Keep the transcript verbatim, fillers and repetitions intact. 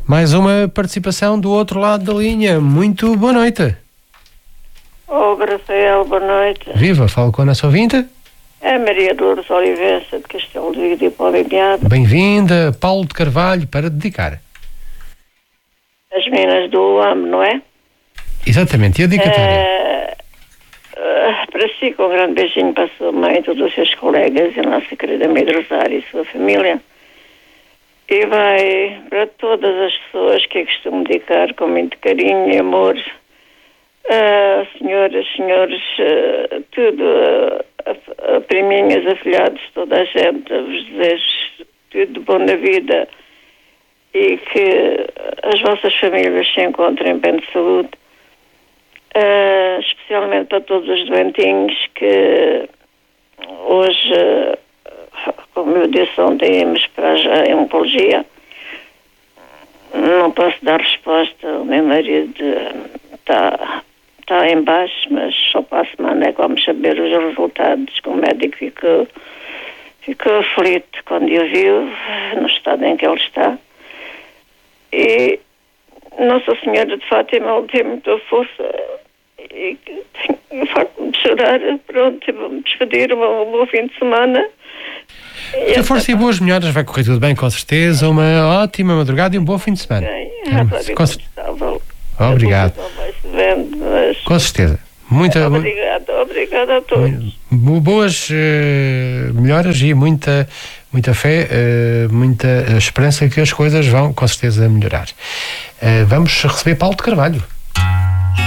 Mais uma participação do outro lado da linha. Muito boa noite. Oh, Rafael, boa noite. Viva, falo com a nossa ouvinte. É Maria Lourdes Oliveira de Castelo de Vide e Polibiado. Bem-vinda, Paulo de Carvalho, para dedicar. As meninas do U A M, não é? Exatamente, e a dedicatória? É, uh, para si, com um grande beijinho para a sua mãe e todos os seus colegas e a nossa querida mãe de Rosário e sua família. E vai para todas as pessoas que eu costumo dedicar com muito carinho e amor. Uh, senhoras, senhores, uh, tudo, uh, a, a priminhas, afilhados, toda a gente, vos desejo tudo de bom na vida e que as vossas famílias se encontrem bem de saúde, uh, especialmente para todos os doentinhos que hoje, uh, como eu disse ontem, íamos para a oncologia. Não posso dar resposta, o meu marido está... está em baixo, mas só para a semana é que vamos saber os resultados, que o médico ficou, ficou aflito quando eu viu, no estado em que ele está. E Nossa Senhora de Fátima, ele tem muita força e tenho facto de chorar. Pronto, vamos despedir, um bom fim de semana. Muita força e boas melhoras, vai correr tudo bem, com certeza. Uma ótima madrugada e um bom fim de semana. Bem, é, com certeza. Obrigado. Mas... Com certeza. Muita, obrigada, obrigada a todos. Boas uh, melhoras e muita, muita fé, uh, muita esperança que as coisas vão com certeza melhorar. Uh, vamos receber Paulo de Carvalho.